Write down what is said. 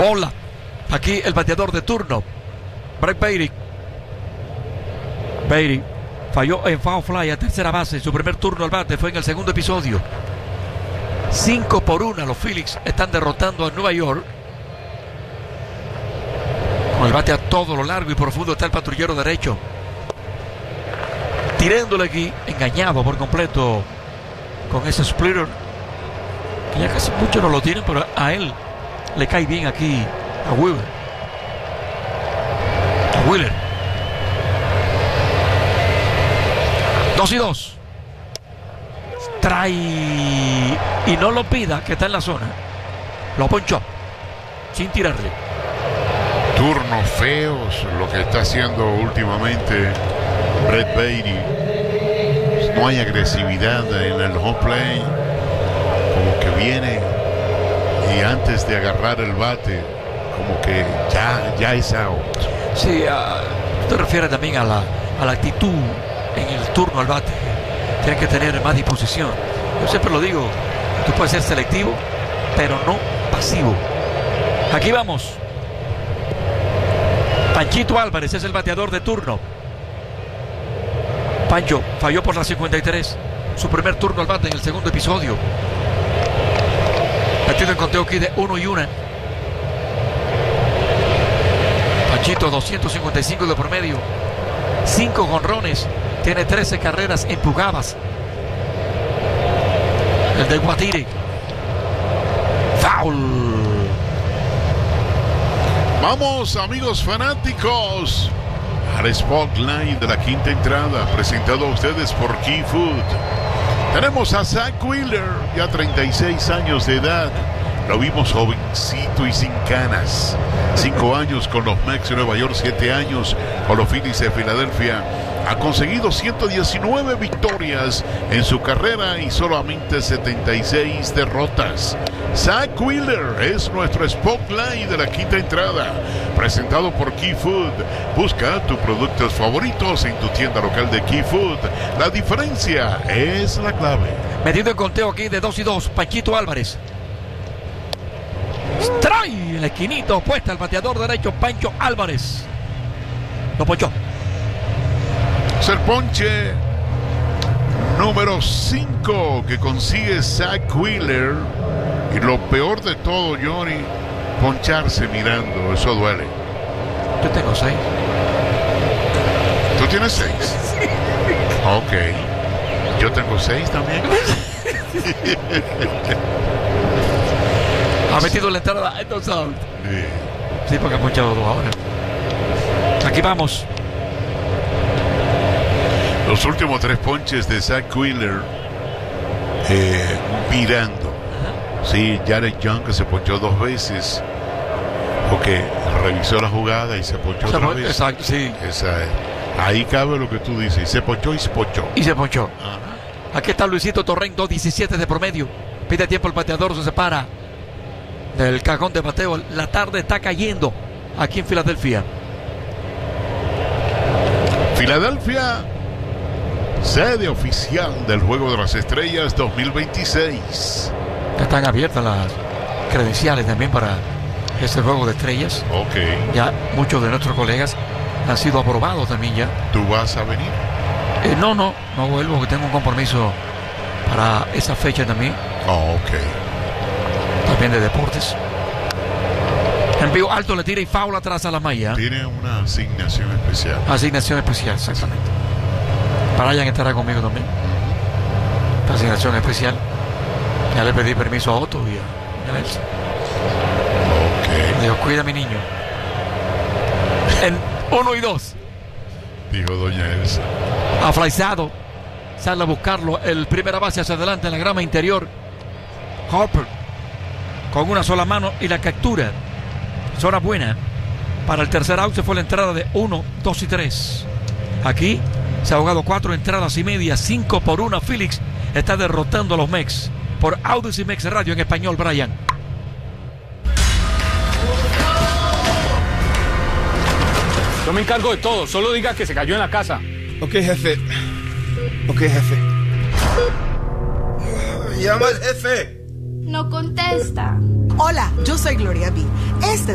Bola. Aquí el bateador de turno, Brett Baty. Baty falló en foul fly a tercera base. Su primer turno al bate fue en el segundo episodio. 5-1. Los Phillies están derrotando a Nueva York. Con el bate a todo lo largo y profundo está el patrullero derecho. Tirándole aquí, engañado por completo con ese splitter. Que ya casi muchos no lo tienen, pero a él le cae bien aquí a Wheeler. A Wheeler. 2-2. Trae y no lo pida, que está en la zona. Lo ponchó sin tirarle. Turnos feos lo que está haciendo últimamente Brett Baty. No hay agresividad en el home play. Como que viene y antes de agarrar el bate, como que ya es out. Sí, te refieres también a la actitud en el turno al bate. Tienes que tener más disposición. Yo siempre lo digo, tú puedes ser selectivo, pero no pasivo. Aquí vamos. Panchito Álvarez es el bateador de turno. Pancho falló por la 53. Su primer turno al bate en el segundo episodio. Partido en conteo aquí de 1-1. Panchito 255 de promedio. 5 jonrones. Tiene 13 carreras empujadas. El de Guatire. Foul. Vamos, amigos fanáticos, al Spotlight de la quinta entrada, presentado a ustedes por Key Food. Tenemos a Zack Wheeler, ya 36 años de edad. Lo vimos jovencito y sin canas. 5 años con los Mets de Nueva York, 7 años con los Phillies de Filadelfia. Ha conseguido 119 victorias en su carrera y solamente 76 derrotas. Zack Wheeler es nuestro Spotlight de la quinta entrada, presentado por Key Food. Busca tus productos favoritos en tu tienda local de Key Food. La diferencia es la clave. Metido en conteo aquí de 2-2. Panchito Álvarez. Strike en la esquinita opuesta al bateador derecho, Pancho Álvarez. Lo ponchó. Es el ponche número 5 que consigue Zack Wheeler. Y lo peor de todo, Johnny, poncharse mirando, eso duele. Yo tengo 6. ¿Tú tienes 6? Sí. Ok. Yo tengo 6 también. Ha metido la entrada entonces. Sí, porque ha ponchado 2 ahora. Aquí vamos. Los últimos 3 ponches de Zack Wheeler mirando. Sí, Jared Young, que se ponchó 2 veces porque revisó la jugada y se ponchó otra vez. Exacto, sí. Esa es. Ahí cabe lo que tú dices. Se ponchó y se ponchó. Y se ponchó. Ajá. Aquí está Luisito Torrén, 2.17 de promedio. Pide tiempo el bateador, se separa del cajón de bateo. La tarde está cayendo aquí en Filadelfia. Filadelfia, sede oficial del Juego de las Estrellas 2026. Ya están abiertas las credenciales también para este Juego de Estrellas. Ok. Ya muchos de nuestros colegas han sido aprobados también ya. ¿Tú vas a venir? No vuelvo, porque tengo un compromiso para esa fecha también. Oh, ok. También de deportes. Envío alto, le tira y foul atrás a la malla. Tiene una asignación especial. Asignación especial, exactamente. Brian estará conmigo también. Asignación especial. Ya le pedí permiso a Otto y a Nelson. Ok. Digo, cuida a mi niño. En 1-2. Dijo doña Elsa. Afraizado. Sale a buscarlo. El primera base hacia adelante en la grama interior. Harper. Con una sola mano y la captura. Zona buena. Para el tercer out se fue la entrada de 1, 2 y 3. Aquí se ha jugado 4 entradas y media. 5-1. Phillies está derrotando a los Mets. Por Audacy Mex Radio en español, Brian. Yo me encargo de todo, solo diga que se cayó en la casa. Ok, jefe. Llama al jefe. No contesta. Hola, yo soy Gloria B.